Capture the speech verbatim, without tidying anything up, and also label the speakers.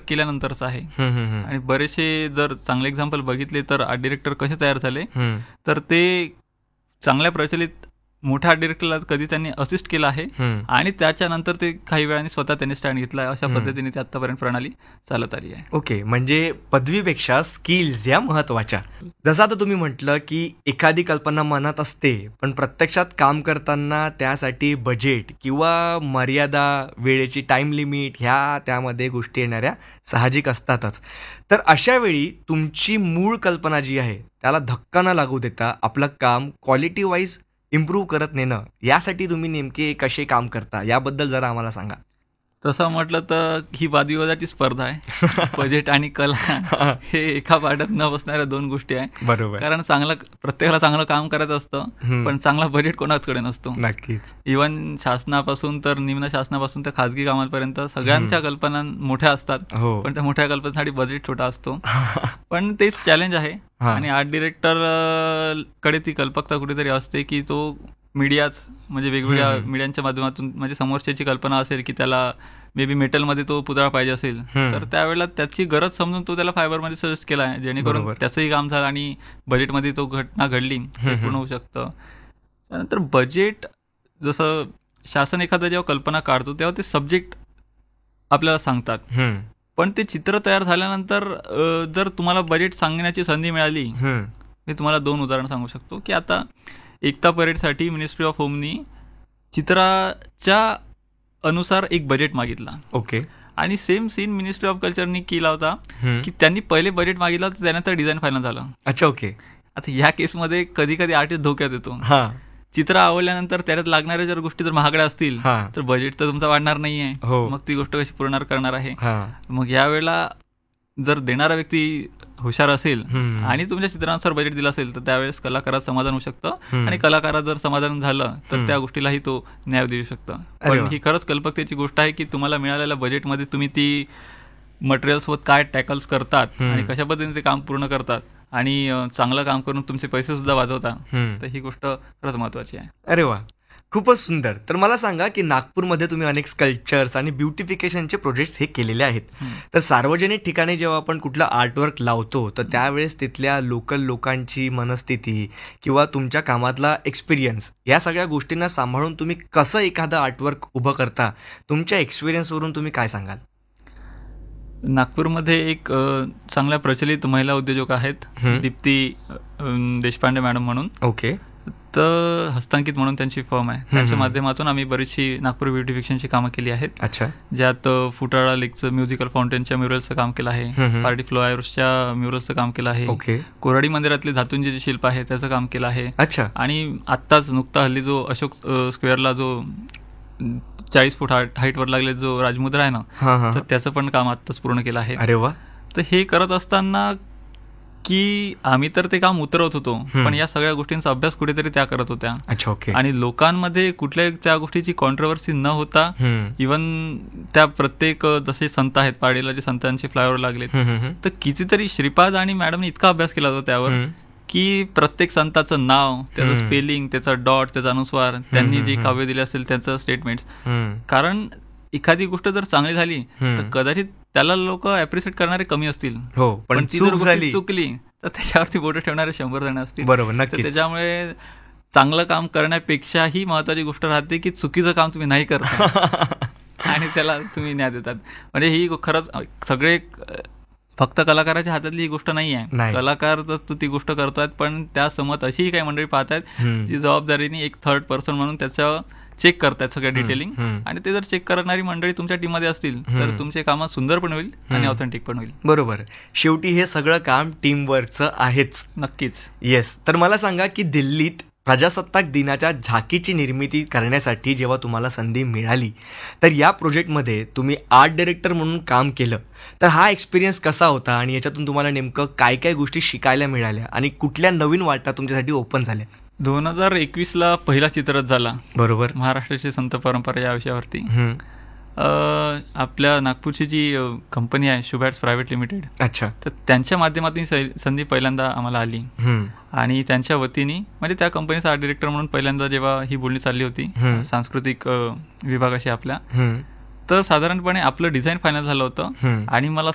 Speaker 1: केल्यानंतरचं आहे.
Speaker 2: हम्म, हम्म, हम्म.
Speaker 1: आणि बरेचसे जर चांगले एक्झाम्पल बघितले तर आर्ट डिरेक्टर कसे तयार झाले,
Speaker 2: हम्म,
Speaker 1: तर ते चांगल्या प्रचलित मोठ्या आर्ट डिरेक्टरला कधी त्यांनी असिस्ट केलं आहे
Speaker 2: हम्म.
Speaker 1: आणि त्याच्यानंतर ते काही वेळाने स्वतः त्यांनी स्टँड घेतला आहे. अशा
Speaker 2: हम्म.
Speaker 1: पद्धतीने ती आतापर्यंत प्रणाली चालत आली आहे.
Speaker 2: ओके, म्हणजे पदवीपेक्षा स्किल्स या महत्वाच्या. जसं आता तुम्ही म्हटलं की एखादी कल्पना मनात असते पण प्रत्यक्षात काम करताना त्यासाठी बजेट किंवा मर्यादा, वेळेची टाइम लिमिट ह्या त्यामध्ये गोष्टी येणाऱ्या साहजिक असतातच. तर अशा वेळी तुमची मूळ कल्पना जी आहे त्याला धक्का न लागू देता आपलं काम क्वालिटी वाईज इम्प्रूव्ह करत नेणं, यासाठी तुम्ही नेमके कसे काम करता याबद्दल जरा आम्हाला सांगा.
Speaker 1: तसं म्हटलं तर ही वादविवादाची स्पर्धा आहे. बजेट आणि कला हे एका पाड्यात न बसणाऱ्या दोन गोष्टी आहे.
Speaker 2: बरोबर.
Speaker 1: कारण चांगलं प्रत्येकाला चांगलं काम करायचं असतं,
Speaker 2: हम्म.
Speaker 1: पण चांगला बजेट कोणाचकडे नसतो.
Speaker 2: नक्कीच.
Speaker 1: इव्हन शासनापासून तर निम्न शासनापासून तर खाजगी कामांपर्यंत सगळ्यांच्या कल्पना मोठ्या असतात,
Speaker 2: हो.
Speaker 1: पण त्या मोठ्या कल्पनेसाठी बजेट छोटा असतो. पण तेच चॅलेंज आहे.
Speaker 2: हा.
Speaker 1: आणि आर्ट डिरेक्टर कडे ती कल्पकता कुठेतरी असते की तो मीडियाच म्हणजे वेगवेगळ्या
Speaker 2: हम्म.
Speaker 1: मीडियांच्या माध्यमातून म्हणजे समोरच्याची कल्पना असेल की त्याला मे बी मेटलमध्ये तो पुतळा पाहिजे असेल,
Speaker 2: हम्म.
Speaker 1: तर त्यावेळेला त्याची गरज समजून तो त्याला फायबरमध्ये सजेस्ट केला आहे, जेणेकरून
Speaker 2: बरोबर.
Speaker 1: त्याचंही काम झालं आणि बजेटमध्ये तो घटना घडली हे
Speaker 2: हम्म.
Speaker 1: पूर्ण होऊ शकतं. त्यानंतर बजेट, जसं शासन एखादा जेव्हा कल्पना काढतो तेव्हा ते सब्जेक्ट आपल्याला सांगतात,
Speaker 2: हम्म.
Speaker 1: पण ते चित्र तयार झाल्यानंतर अ, जर तुम्हाला बजेट सांगण्याची संधी मिळाली,
Speaker 2: हम्म.
Speaker 1: मी तुम्हाला दोन उदाहरण सांगू शकतो की आता एकता परेडसाठी मिनिस्ट्री ऑफ होमनी चित्राच्या अनुसार एक बजेट मागितला
Speaker 2: ओके.
Speaker 1: आणि सेम सीन मिनिस्ट्री ऑफ कल्चरनी केला होता
Speaker 2: हम्म.
Speaker 1: की त्यांनी पहिले बजेट मागितलं तर त्यानंतर डिझाईन फायनल झालं.
Speaker 2: अच्छा, ओके.
Speaker 1: आता ह्या केसमध्ये कधी कधी आर्टिस्ट धोक्यात येतो.
Speaker 2: हा.
Speaker 1: चित्र आवडल्यानंतर त्याच्यात लागणाऱ्या जर गोष्टी जर महागड्या असतील
Speaker 2: हा.
Speaker 1: तर बजेट तर तुमचा वाढणार नाहीये.
Speaker 2: हो.
Speaker 1: मग ती गोष्ट कशी पूर्ण करणार आहे.
Speaker 2: हा.
Speaker 1: मग यावेळेला जर देणारा व्यक्ती हुशार असेल
Speaker 2: हम्म.
Speaker 1: आणि तुमच्या चित्रानुसार बजेट दिलं असेल तर त्यावेळेस कलाकारात समाधान होऊ शकतं
Speaker 2: हम्म.
Speaker 1: आणि कलाकारात जर समाधान झालं तर
Speaker 2: हम्म.
Speaker 1: त्या गोष्टीलाही तो न्याय देऊ शकतं.
Speaker 2: अरे
Speaker 1: पण
Speaker 2: वा.
Speaker 1: ही खरंच कल्पकतेची गोष्ट आहे की तुम्हाला मिळालेल्या बजेटमध्ये तुम्ही ती मटेरियल सोबत काय टॅकल्स करतात
Speaker 2: हम्म.
Speaker 1: आणि कशा पद्धतीने ते काम पूर्ण करतात आणि अं, चांगलं काम करून तुमचे पैसे सुद्धा वाजवता,
Speaker 2: हम्म.
Speaker 1: तर ही गोष्ट खरंच महत्वाची आहे.
Speaker 2: अरे वा, खूपच सुंदर. तर मला सांगा की नागपूरमध्ये तुम्ही अनेक स्कल्पचर्स आणि ब्युटिफिकेशनचे प्रोजेक्ट्स हे केलेले आहेत.
Speaker 1: हम्म.
Speaker 2: तर सार्वजनिक ठिकाणी जेव्हा आपण कुठलं आर्टवर्क लावतो तर त्यावेळेस तिथल्या लोकल लोकांची मनस्थिती किंवा तुमच्या कामातला एक्सपिरियन्स या सगळ्या गोष्टींना सांभाळून तुम्ही कसं एखादं आर्टवर्क उभं करता, तुमच्या एक्सपिरियन्सवरून तुम्ही काय सांगाल?
Speaker 1: नागपूरमध्ये एक अ, चांगल्या प्रचलित महिला उद्योजक आहेत,
Speaker 2: हम्म.
Speaker 1: दीप्ती अ, देशपांडे मॅडम म्हणून.
Speaker 2: ओके.
Speaker 1: तर हस्तांकित म्हणून त्यांची फर्म आहे, त्यांच्या
Speaker 2: हम्म.
Speaker 1: माध्यमातून आम्ही बरीचशी नागपूर ब्युटिफिकेशनची कामं केली आहेत,
Speaker 2: अच्छा.
Speaker 1: ज्यात अ, फुटाळा लेकचं म्युझिकल फाउंटेनच्या म्युरल्सचं काम केलं आहे,
Speaker 2: हम्म.
Speaker 1: पार्टी फ्लोअर्सच्या म्युरल्सचं काम केलं आहे,
Speaker 2: ओके.
Speaker 1: कोराडी मंदिरातले धातूंचे जे शिल्प आहे त्याचं काम केलं आहे.
Speaker 2: अच्छा.
Speaker 1: आणि आत्ताच नुकता हल्ली जो अशोक अ, स्क्वेअरला जो चाळीस फूट हाईट हाईटवर लागले जो राजमुद्रा आहे ना,
Speaker 2: हा हा.
Speaker 1: तर त्याचं पण काम आत्ताच पूर्ण केलं आहे.
Speaker 2: अरे वा.
Speaker 1: तर हे करत असताना की आम्ही तर ते काम उतरवत होतो,
Speaker 2: हम्म.
Speaker 1: पण या सगळ्या गोष्टींचा अभ्यास कुठेतरी त्या करत होत्या
Speaker 2: अच्छा. ओके.
Speaker 1: आणि लोकांमध्ये कुठल्याही त्या गोष्टीची कॉन्ट्रोवर्सी न होता,
Speaker 2: हम्म.
Speaker 1: इवन त्या प्रत्येक अ, जसे संत आहेत, पाडीला जे संतांचे फ्लायओव्हर लागलेत,
Speaker 2: हम्म, हम्म,
Speaker 1: तर कितीतरी श्रीपाद आणि मॅडमने इतका अभ्यास केला होता त्यावर
Speaker 2: हम्म.
Speaker 1: की प्रत्येक संताचं नाव, त्याचं
Speaker 2: हम्म.
Speaker 1: स्पेलिंग, त्याचा डॉट, त्याचा अनुस्वार, त्यांनी जे
Speaker 2: हम्म.
Speaker 1: काव्य दिले असेल त्याचं स्टेटमेंट्स.
Speaker 2: हम्म.
Speaker 1: कारण एखादी गोष्ट जर चांगली झाली तर
Speaker 2: हम्म.
Speaker 1: कदाचित त्याला लोक अप्रिशिएट करणारे कमी असतील,
Speaker 2: हो, पण
Speaker 1: ती
Speaker 2: चूक
Speaker 1: जर गोष्ट
Speaker 2: झाली.
Speaker 1: चुकली तर त्याच्यावरती बोट ठेवणारे शंभर जण असतील.
Speaker 2: बरोबर,
Speaker 1: तर
Speaker 2: नक्कीच.
Speaker 1: त्याच्यामुळे चांगलं काम करण्यापेक्षाही महत्वाची गोष्ट राहते की चुकीचं काम तुम्ही नाही करता आणि त्याला तुम्ही न्याय देतात. म्हणजे ही खरंच सगळे फक्त कलाकाराच्या हातातली ही गोष्ट नाही आहे.
Speaker 2: नाही.
Speaker 1: कलाकार तर तू ती गोष्ट करतोय, पण त्या समोर अशीही काही मंडळी पाहतायत
Speaker 2: हम्म.
Speaker 1: जी जबाबदारीने एक थर्ड पर्सन म्हणून त्याचं चेक करतायत सगळं
Speaker 2: हम्म,
Speaker 1: डिटेलिंग.
Speaker 2: हम्म.
Speaker 1: आणि ते जर चेक करणारी मंडळी तुमच्या टीममध्ये असतील तर
Speaker 2: हम्म.
Speaker 1: तुमचे काम सुंदर पण होईल आणि
Speaker 2: हम्म.
Speaker 1: ऑथेंटिक पण होईल.
Speaker 2: बरोबर. शेवटी हे सगळं काम टीमवर्कचं आहेच.
Speaker 1: नक्कीच.
Speaker 2: येस. तर मला सांगा की दिल्लीत प्रजासत्ताक दिनाच्या झाकीची निर्मिती करण्यासाठी जेव्हा तुम्हाला संधी मिळाली तर या प्रोजेक्टमध्ये तुम्ही आर्ट डायरेक्टर म्हणून काम केलं, तर हा एक्सपिरियन्स कसा होता आणि याच्यातून तुम्हाला नेमकं काय काय गोष्टी शिकायला मिळाल्या आणि कुठल्या नवीन वाटा तुमच्यासाठी ओपन झाल्या?
Speaker 1: दोन हजार एकवीस ला पहिला चित्ररथ झाला,
Speaker 2: बरोबर.
Speaker 1: महाराष्ट्राची संत परंपरा या विषयावरती.
Speaker 2: हम्म.
Speaker 1: अं, आपल्या नागपूरची जी कंपनी आहे शुभॅट्स प्रायव्हेट लिमिटेड,
Speaker 2: अच्छा.
Speaker 1: तर त्यांच्या माध्यमातून ही स- संधी पहिल्यांदा आम्हाला आली
Speaker 2: हम्म.
Speaker 1: आणि त्यांच्या वतीने म्हणजे त्या कंपनीचा आर्ट डिरेक्टर म्हणून पहिल्यांदा जेव्हा ही बोलणी चालली होती
Speaker 2: हम्म.
Speaker 1: सांस्कृतिक अं, विभागाशी आपल्या,
Speaker 2: हम्म.
Speaker 1: तर साधारणपणे आपलं डिझाईन फायनल झालं होतं
Speaker 2: हम्म.
Speaker 1: आणि मला